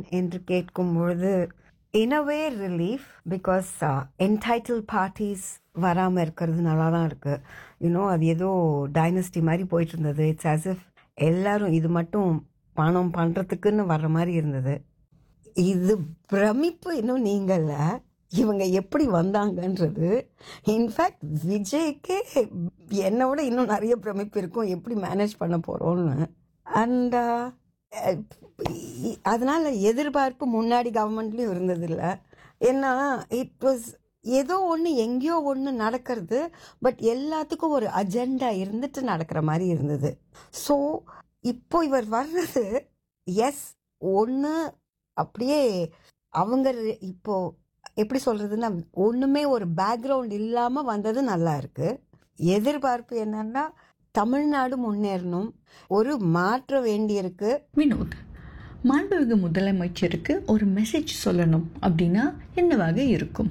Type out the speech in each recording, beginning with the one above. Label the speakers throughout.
Speaker 1: என்று கேட்கும் பொழுது in a way relief because entitled parties வராமல் இருக்கிறது நல்லா தான் இருக்குது. அது ஏதோ டைனஸ்டி மாதிரி போயிட்டு இருந்தது. இட்ஸ் as if எல்லாரும் இது மட்டும் பணம் பண்ணுறதுக்குன்னு வர்ற மாதிரி இருந்தது. இது பிரமிப்பு இன்னும் நீங்கள இவங்க எப்படி வந்தாங்கன்றது. இன்ஃபேக்ட் விஜய்க்கே என்னை விட இன்னும் நிறைய பிரமிப்பு இருக்கும் எப்படி மேனேஜ் பண்ண போகிறோன்னு. அண்ட் அதனால் எதிர்பார்ப்பு முன்னாடி கவர்மெண்ட்லேயும் இருந்ததில்லை. ஏன்னா இட் வாஸ் ஏதோ ஒன்று எங்கேயோ ஒன்று நடக்கிறது, பட் எல்லாத்துக்கும் ஒரு அஜெண்டா இருந்துட்டு நடக்கிற மாதிரி இருந்தது. ஸோ இப்போ இவர் வர்றது எஸ் ஒன்று அப்படியே அவங்க இப்போ எப்படி சொல்கிறதுன்னா ஒன்றுமே ஒரு பேக்ரவுண்ட் இல்லாமல் வந்தது நல்லா இருக்கு. எதிர்பார்ப்பு என்னன்னா தமிழ்நாடு முன்னேறணும், ஒரு மாற்ற வேண்டியிருக்கு.
Speaker 2: வினோத், மாண்புமிகு முதலமைச்சருக்கு ஒரு மெசேஜ் சொல்லணும் அப்படின்னா என்னவாக இருக்கும்?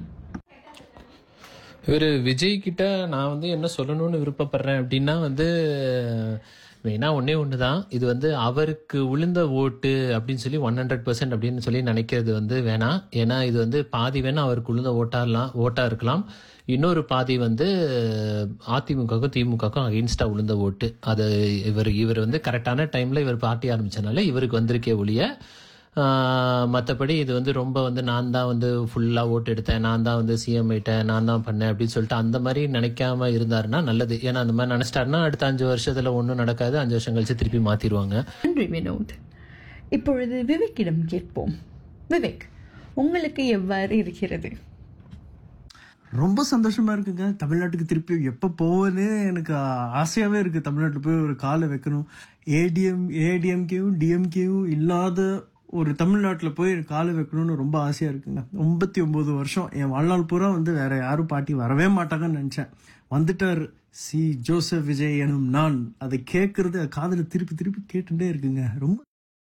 Speaker 3: இவர் விஜய் கிட்ட நான் என்ன சொல்லணும்னு விருப்பப்படுறேன் அப்படின்னா மெயினா ஒன்று தான். இது அவருக்கு விழுந்த ஓட்டு அப்படின்னு சொல்லி 100% அப்படின்னு சொல்லி நினைக்கிறது வேணாம். ஏன்னா இது பாதி வேணா அவருக்கு விழுந்த ஓட்டா இருக்கலாம், இன்னொரு பாதி அதிமுகவுக்கும் திமுகவுக்கும் அகெயின்ஸ்டா விழுந்த ஓட்டு. அது இவர் கரெக்டான டைம்ல இவர் பார்ட்டி ஆரம்பிச்சனால இவருக்கு வந்திருக்கே ஒழிய மற்றபடி இது ரொம்ப நான் தான் ஃபுல்லாக ஓட்டு எடுத்தேன், நான் தான் சிஎம் ஆயிட்டேன், நான் தான் பண்ணேன் அப்படின்னு சொல்லிட்டு அந்த மாதிரி நினைக்காம இருந்தாருன்னா நல்லது. ஏன்னா அந்த மாதிரி நினைச்சிட்டாருன்னா அடுத்த 5 வருஷத்துல ஒன்றும் நடக்காது, 5 வருஷம் கழிச்சு திருப்பி மாத்திடுவாங்க.
Speaker 2: நன்றி வினோத். இப்பொழுது விவேக்கிடம் கேட்போம். விவேக், உங்களுக்கு எவ்வாறு இருக்கிறது?
Speaker 4: ரொம்ப சந்தோஷமா இருக்குங்க. தமிழ்நாட்டுக்கு திருப்பி எப்போ போவேன்னு எனக்கு ஆசையாவே இருக்கு. தமிழ்நாட்டில் போய் ஒரு காலை வைக்கணும். ஏடிஎம்கேவும் டிஎம்கேவும் இல்லாத ஒரு தமிழ்நாட்டில் போய் காலை வைக்கணும்னு ரொம்ப ஆசையா இருக்குங்க. 89 வருஷம் என் வாழ்நாள் பூரா வேற யாரும் பாட்டி வரவே மாட்டாங்கன்னு நினைச்சேன். வந்துட்டார் சி ஜோசப் விஜய் எனும் நான். அதை கேட்கறது காதுல திருப்பி திருப்பி கேட்டுட்டே இருக்குங்க. ரொம்ப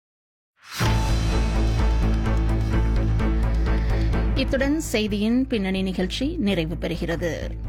Speaker 5: இத்துடன் செய்தியின் பின்னணி நிகழ்ச்சி நிறைவு பெறுகிறது.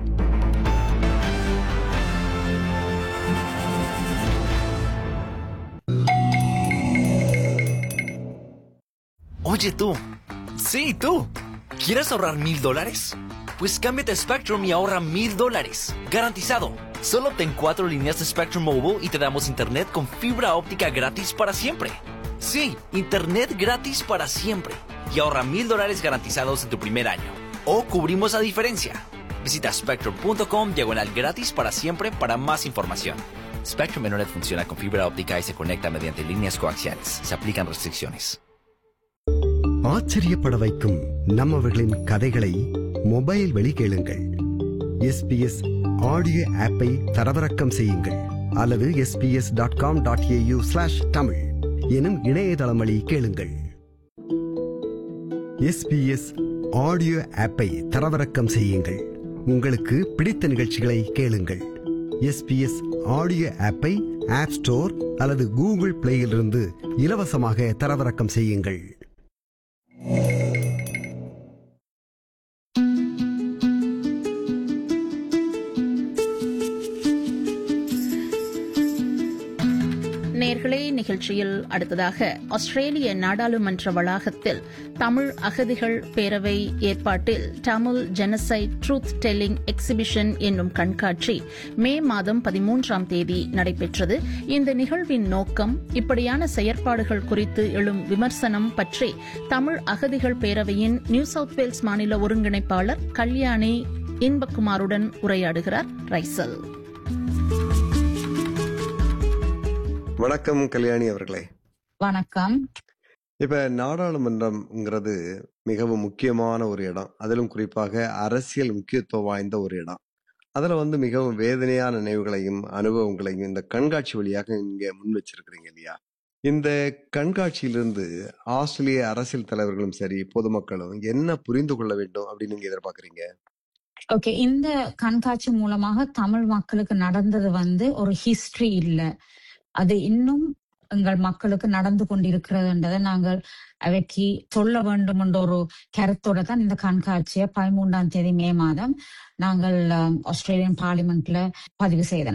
Speaker 6: Oye tú, sí tú, ¿quieres ahorrar $1,000? Pues cámbiate a Spectrum y ahorra $1,000, garantizado. Solo obtén 4 líneas de Spectrum Mobile y te damos internet con fibra óptica gratis para siempre. Sí, internet gratis para siempre. Y ahorra $1,000 garantizados en tu primer año. O cubrimos la diferencia. Visita spectrum.com/gratis para siempre para más información. Spectrum Internet funciona con fibra óptica y se conecta mediante líneas coaxiales. Se aplican restricciones.
Speaker 7: ஆச்சரியப்பட வைக்கும் நம்மவர்களின் கதைகளை mobile வழி கேளுங்கள். SBS audio ஆப்பை தரவிறக்கம் செய்யுங்கள் அல்லது sbs.com.au/tamil எனும் இணையதளம் வழி கேளுங்கள். SBS ஆடியோ ஆப்பை தரவிறக்கம் செய்யுங்கள். உங்களுக்கு பிடித்த நிகழ்ச்சிகளை கேளுங்கள். SBS ஆடியோ ஆப்பை ஆப் ஸ்டோர் அல்லது கூகுள் பிளேயிலிருந்து இலவசமாக தரவிறக்கம் செய்யுங்கள்.
Speaker 5: நேயர்களே, நிகழ்ச்சியில் அடுத்ததாக ஆஸ்திரேலிய நாடாளுமன்ற வளாகத்தில் தமிழ் அகதிகள் பேரவை ஏற்பாட்டில் Tamil genocide truth telling exhibition என்னும் கண்காட்சி மே மாதம் 13ஆம் தேதி நடைபெற்றது. இந்த நிகழ்வின் நோக்கம் இப்படியான செயற்பாடுகள் குறித்து எழும் விமர்சனம் பற்றி தமிழ் அகதிகள் பேரவையின் நியூ சவுத் வேல்ஸ் மாநில ஒருங்கிணைப்பாளர் கல்யாணி இன்பகுமாருடன் உரையாடுகிறார் ரைசல்.
Speaker 8: வணக்கம் கல்யாணி அவர்களே.
Speaker 9: வணக்கம்.
Speaker 8: இப்ப நாடாளுமன்றம்ங்கிறது மிகவும் முக்கியமான ஒரு இடம், அதிலும் குறிப்பாக அரசியல் முக்கியத்துவம் வாய்ந்த ஒரு இடம். அதுல மிகவும் வேதனையான நினைவுகளையும் அனுபவங்களையும் இந்த கண்காட்சி வழியாக இங்க முன் வச்சிருக்கிறீங்க இல்லையா? இந்த கண்காட்சியிலிருந்து ஆஸ்திரேலிய அரசியல் தலைவர்களும் சரி பொதுமக்களும் என்ன புரிந்து கொள்ள வேண்டும் அப்படின்னு நீங்க எதிர்பார்க்கறீங்க?
Speaker 9: ஓகே, இந்த கண்காட்சி மூலமாக தமிழ் மக்களுக்கு நடந்தது ஒரு ஹிஸ்டரி இல்ல, அது இன்னும் எங்கள் மக்களுக்கு நடந்து கொண்டிருக்கிறதுன்றதை நாங்கள் அவைக்கு சொல்ல வேண்டும் என்ற ஒரு கருத்தோட தான் இந்த கண்காட்சியை 13ஆம் தேதி மே மாதம் நாங்கள் ஆஸ்திரேலியன் பார்லிமெண்ட்ல பதிவு செய்தோம்.